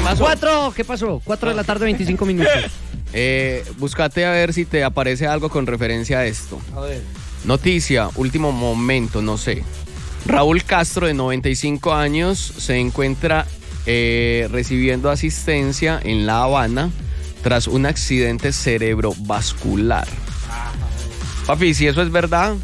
más? 4, ¿qué pasó? 4 de la tarde, 25 minutos. Búscate a ver si te aparece algo con referencia a esto. A ver. Noticia, último momento, no sé. Raúl Castro, de 95 años, se encuentra recibiendo asistencia en La Habana tras un accidente cerebrovascular. Papi, si eso es verdad,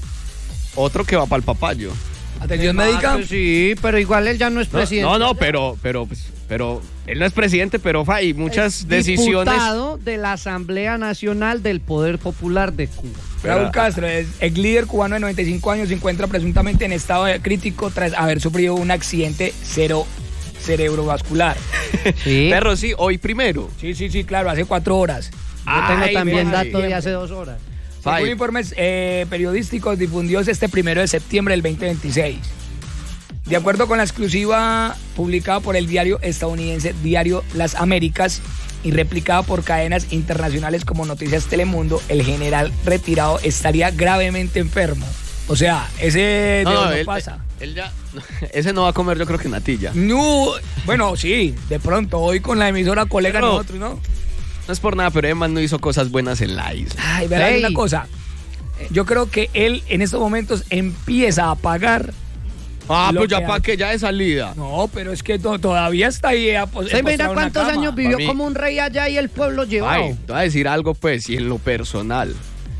otro que va para el papayo. Atención médica. Pues sí, pero igual él ya no es presidente. No, pero él no es presidente, pero hay muchas decisiones. Diputado de la Asamblea Nacional del Poder Popular de Cuba. Raúl Castro, ex líder cubano de 95 años, se encuentra presuntamente en estado crítico tras haber sufrido un accidente cerebrovascular. Sí. Perro, sí, hoy primero. Sí, claro, hace 4 horas. Yo tengo también mira, datos de hace 2 horas. Según informes periodísticos difundidos este 1 de septiembre del 2026. De acuerdo con la exclusiva publicada por el diario estadounidense Diario Las Américas y replicada por cadenas internacionales como Noticias Telemundo, el general retirado estaría gravemente enfermo. O sea, ese no pasa. Él ya, ese no va a comer, yo creo que natilla. No, bueno, sí, de pronto, hoy con la emisora colega nosotros, ¿no? No es por nada, pero Eman no hizo cosas buenas en la isla. Ay, verá una cosa. Yo creo que él en estos momentos empieza a pagar. Pues ya para que ya de salida. No, pero es que todavía está ahí. ¿Se mira cuántos años vivió como un rey allá y el pueblo llevado? Ay, te voy a decir algo, pues, y en lo personal.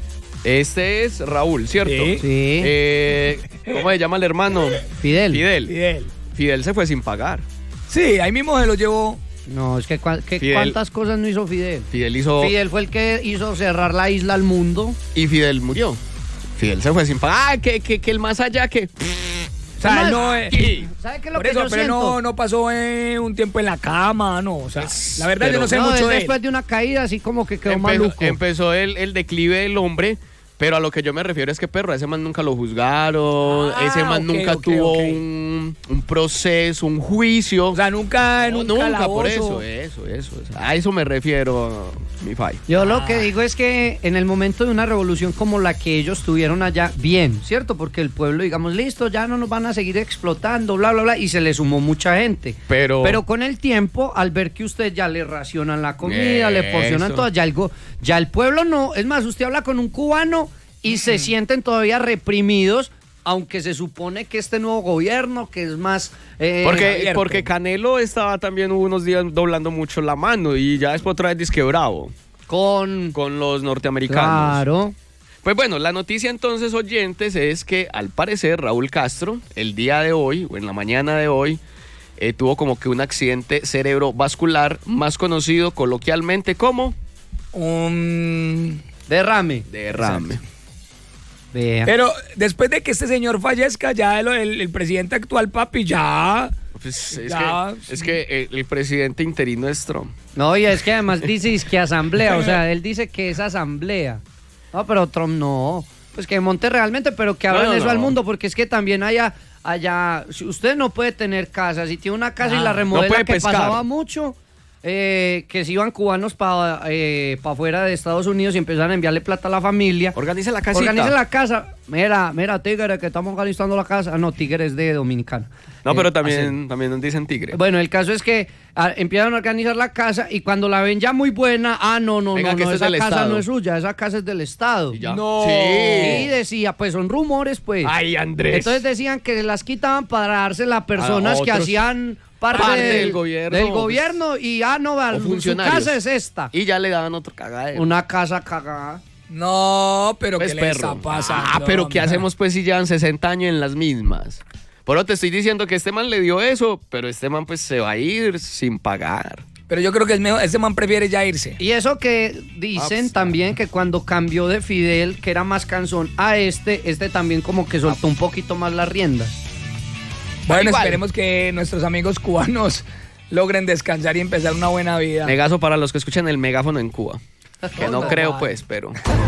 Este es Raúl, ¿cierto? Sí. ¿Cómo se llama el hermano? Fidel. Fidel se fue sin pagar. Sí, ahí mismo se lo llevó. No, es que ¿cuántas cosas no hizo Fidel? Fidel fue el que hizo cerrar la isla al mundo. Y Fidel murió. Fidel se fue sin pagar. Que el más allá que... O sea, no ¿sabe qué es lo por que eso, yo pero siento? no pasó un tiempo en la cama, no. O sea, la verdad yo no sé mucho de él. Después de una caída así como que quedó maluco. Empezó el declive del hombre, pero a lo que yo me refiero es que, perro, a ese man nunca lo juzgaron, ese man nunca tuvo un proceso, un juicio. O sea, nunca por eso. A eso me refiero, mi fai. Yo lo que digo es que en el momento de una revolución como la que ellos tuvieron allá, bien, ¿cierto? Porque el pueblo, digamos, listo, ya no nos van a seguir explotando, bla, bla, bla, y se le sumó mucha gente. Pero con el tiempo, al ver que usted ya le racionan la comida, le porcionan todo, ya el pueblo no, es más, usted habla con un cubano y se sienten todavía reprimidos, aunque se supone que este nuevo gobierno, que es más... porque Canelo estaba también unos días doblando mucho la mano y ya después otra vez disque bravo. Con los norteamericanos. Claro. Pues bueno, la noticia entonces, oyentes, es que al parecer Raúl Castro, el día de hoy, o en la mañana de hoy, tuvo como que un accidente cerebrovascular, más conocido coloquialmente como... un derrame. Vea. Pero después de que este señor fallezca, ya el presidente actual, papi, ya... Pues es que el presidente interino es Trump. No, y es que además dice que asamblea, o sea, él dice que es asamblea. No, pero Trump no. Pues que monte realmente, pero que abran eso al mundo, porque es que también allá, si usted no puede tener casa, si tiene una casa y la remodela, que pasaba mucho... que si iban cubanos para afuera de Estados Unidos y empezaron a enviarle plata a la familia. Organice la casita. Organice la casa. Mira, Tigre, que estamos organizando la casa. No, Tigre es de Dominicana. No, pero también dicen Tigre. Bueno, el caso es que empiezan a organizar la casa y cuando la ven ya muy buena, esa casa no es suya, esa casa es del Estado. No. Sí, decía, pues son rumores, pues. Ay, Andrés. Entonces decían que las quitaban para dársela a personas que hacían... Parte del gobierno y su casa es esta. Y ya le daban otro cagadero. Una casa cagada. No, pero pues ¿qué le está pasando? Pero ¿qué hacemos pues si llevan 60 años en las mismas? Pero te estoy diciendo que este man le dio eso, pero este man pues se va a ir sin pagar. Pero yo creo que es mejor, este man prefiere ya irse. Y eso que dicen también que cuando cambió de Fidel, que era más cansón, a este también como que soltó un poquito más las riendas. Bueno, esperemos que nuestros amigos cubanos logren descansar y empezar una buena vida. Megazo para los que escuchan el megáfono en Cuba. Que no creo, pues, pero...